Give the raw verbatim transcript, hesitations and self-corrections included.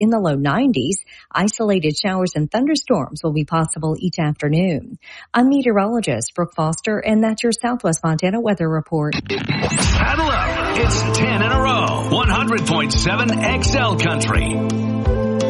in the low nineties. Isolated showers and thunderstorms will be possible each afternoon. I'm meteorologist Brooke Foster, and that's your Southwest Montana weather report. Saddle up. It's ten in a row. one hundred point seven X L Country.